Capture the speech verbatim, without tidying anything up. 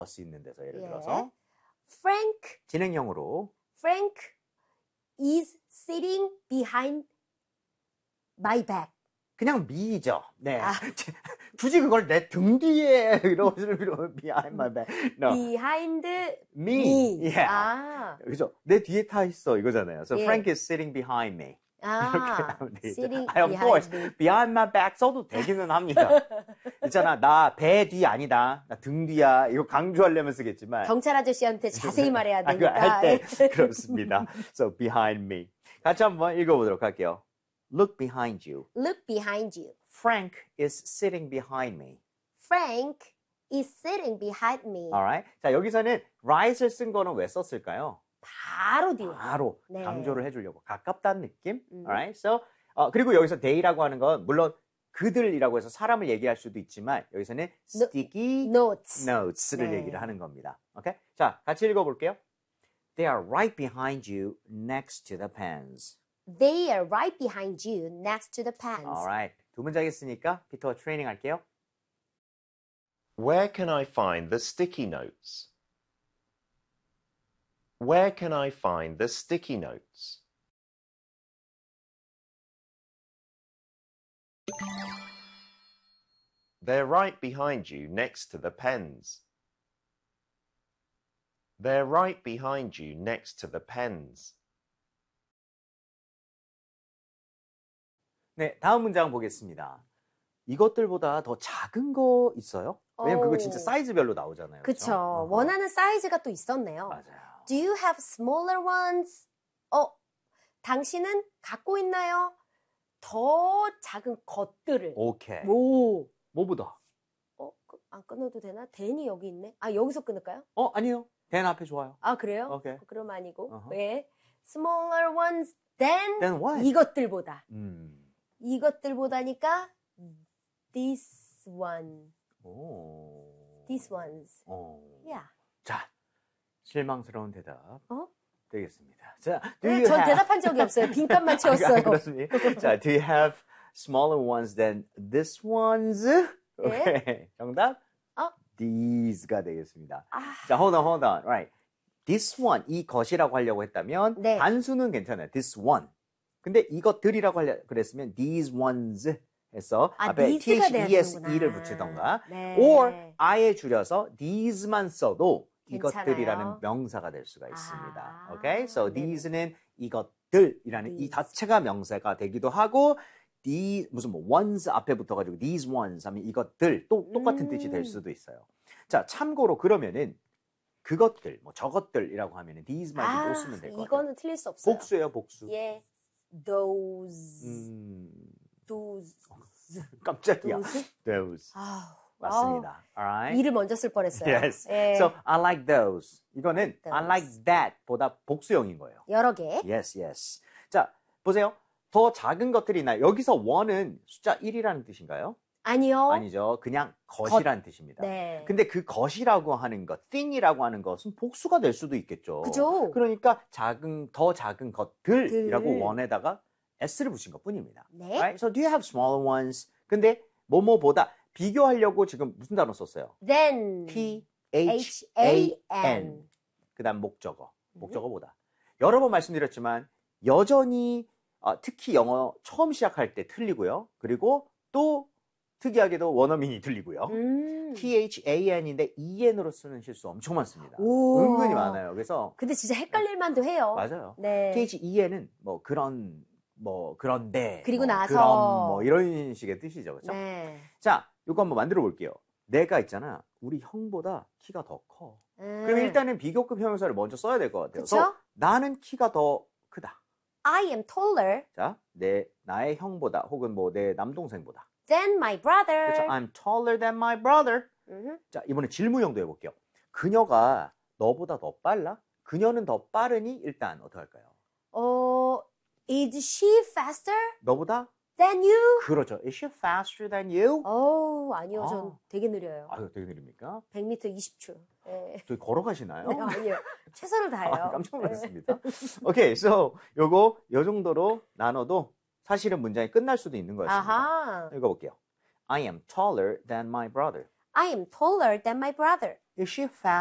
수 있는 데서 예를 예. 들어서 Frank, 진행형으로 Frank is sitting behind my back. 그냥 me죠. 네. 아. 굳이 그걸 내 등 뒤에 이러고 behind my back. No. Behind me. me. Yeah. 아, 그죠? 내 뒤에 타 있어 이거잖아요. So 예. Frank is sitting behind me. 아, 하면 되겠죠. sitting I, of behind course, me. behind my back 써도 되기는 합니다. 있잖아, 나 배 뒤 아니다. 나 등 뒤야. 이거 강조하려면 쓰겠지만. 경찰 아저씨한테 자세히 말해야 아, 되니까. 할 때 그렇습니다. So behind me. 같이 한번 읽어보도록 할게요. Look behind you. Look behind you. Frank is sitting behind me. Frank is sitting behind me. Alright. 자, 여기서는 right을 쓴 거는 왜 썼을까요? 바로 뒤에. 바로 네. 강조를 해주려고. 가깝다는 느낌? 음. Alright. So, 어, 그리고 여기서 they라고 하는 건 물론 그들이라고 해서 사람을 얘기할 수도 있지만 여기서는 sticky Notes. notes를 네. 얘기를 하는 겁니다. 오케이? 자, 같이 읽어볼게요. They are right behind you next to the pens. They are right behind you next to the pens. Alright. 두 문장 했으니까 피터가 트레이닝 할게요. Where can I find the sticky notes? Where can I find the sticky notes? They're right behind you next to the pens. They're right behind you next to the pens. 네, 다음 문장 보겠습니다. 이것들보다 더 작은 거 있어요? 왜냐면 그거 진짜 오. 사이즈별로 나오잖아요. 그쵸. 그쵸? 어허. 원하는 사이즈가 또 있었네요. 맞아요. Do you have smaller ones? 어, 당신은 갖고 있나요? 더 작은 것들을. 오케이. 오. 뭐보다? 어, 그- 안 끊어도 되나? 댄이 여기 있네. 아, 여기서 끊을까요? 어, 아니요. 댄 앞에 좋아요. 아, 그래요? 오케이. 그럼 아니고. 어허. 왜? Smaller ones than Then what? 이것들보다. 음. 이것들보다니까 this one. 오. These ones. 오. Yeah. 자, 실망스러운 대답 어? 되겠습니다. 자, do 네, you 전 have... 대답한 적이 없어요. 빈칸만 아, 채웠어요. 그렇습니까? 자, do you have smaller ones than this ones? 오케이. 정답? 어? These가 되겠습니다. 아, 자, hold on, hold on. Right. This one, 이 것이라고 하려고 했다면 네. 단수는 괜찮아요. This one. 근데 이것들이라고 하려 그랬으면 these ones 해서 아, 앞에 these가 돼야 these를 되는구나. 붙이던가 네. or 아예 줄여서 these만 써도 괜찮아요. 이것들이라는 명사가 될 수가 있습니다. 아, 오케이? So 네네. these는 이것들이라는 이 These. 자체가 명사가 되기도 하고 these 무슨 뭐 ones 앞에 붙어가지고 these ones 하면 이것들 또 똑같은 음. 뜻이 될 수도 있어요. 자, 참고로 그러면은 그것들, 뭐 저것들이라고 하면은 these 말고 아, 못 쓰면 될 것 같아요. 이거는 틀릴 수 없어요. 복수예요, 복수. 예. Those. 음, Those. 깜짝이야. Those? Those. 아우, 맞습니다. Alright. 이를 먼저 쓸 뻔했어요. Yes. 예. So I like those. 이거는 Those. I like that 보다 복수형인 거예요. 여러 개. Yes, yes. 자, 보세요. 더 작은 것들이 있나요? 여기서 one은 숫자 일이라는 뜻인가요? 아니요. 아니죠. 그냥 것이라는 뜻입니다. 네. 근데 그 것이라고 하는 것, thing이라고 하는 것은 복수가 될 수도 있겠죠. 그죠? 그러니까 작은, 더 작은 것들이라고 들. one에다가 s를 붙인 것 뿐입니다. 네. Right? So do you have smaller ones? 근데 뭐뭐보다 비교하려고 지금 무슨 단어 썼어요? Then. T H H A A N. N. 그다음 목적어. 목적어보다. 여러 번 말씀드렸지만 여전히 어, 특히 영어 처음 시작할 때 틀리고요. 그리고 또 특이하게도 원어민이 틀리고요. 음. T H A N인데 E N으로 쓰는 실수 엄청 많습니다. 오. 은근히 많아요. 그래서 근데 진짜 헷갈릴 만도 해요. 맞아요. 네. T H E N은 뭐 그런 뭐 그런데 그리고 뭐 나서. 그런 뭐 이런 식의 뜻이죠. 그렇죠? 네. 자, 이거 한번 만들어 볼게요. 내가 있잖아. 우리 형보다 키가 더 커. 음. 그럼 일단은 비교급 형용사를 먼저 써야 될 것 같아요. 그쵸? 그래서 나는 키가 더 크다. I am taller 자, 내 나의 형보다 혹은 뭐 내 남동생보다. than my brother. 그렇죠? I'm taller than my brother. 음흠. 자, 이번에 질문형도 해볼게요. 그녀가 너보다 더 빨라? 그녀는 더 빠르니? 일단 어떻게 할까요? 어, is she faster 너보다? than you? 그렇죠. Is she faster than you? 어, 아니요. 아. 전 되게 느려요. 아유, 되게 느립니까? 백 미터 이십 초. 예. 저기 걸어가시나요? 네, 아니요. 최선을 다해요. 아, 깜짝 네. 놀랐습니다. 오케이, so 요거 요 정도로 나눠도 사실은 문장이 끝날 수도 있는 거였습니다. 아하. 읽어볼게요. I am taller than my brother. I am taller than my brother. Is she fat?